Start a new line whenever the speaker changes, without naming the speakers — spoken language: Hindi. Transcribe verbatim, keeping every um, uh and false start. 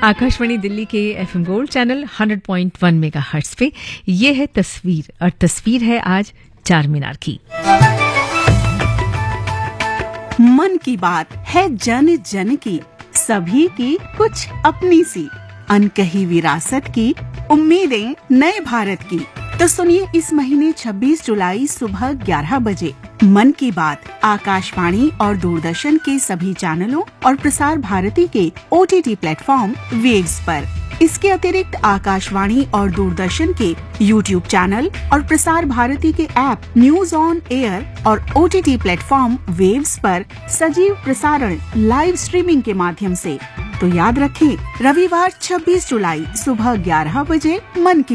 आकाशवाणी दिल्ली के FM gold channel hundred point one megahertz पे ये है तस्वीर, और तस्वीर है आज चार मीनार की।
मन की बात है जन जन की, सभी की कुछ अपनी सी, अनकही विरासत की, उम्मीदें नए भारत की। तो सुनिए इस महीने छब्बीस जुलाई सुबह ग्यारह बजे मन की बात आकाशवाणी और दूरदर्शन के सभी चैनलों और प्रसार भारती के ओटीटी प्लेटफॉर्म वेव्स पर। इसके अतिरिक्त आकाशवाणी और दूरदर्शन के यूट्यूब चैनल और प्रसार भारती के ऐप न्यूज ऑन एयर और ओटीटी प्लेटफॉर्म वेव्स पर सजीव प्रसारण लाइव स्ट्रीमिंग के माध्यम से। तो याद रखें, रविवार छब्बीस जुलाई सुबह ग्यारह बजे मन की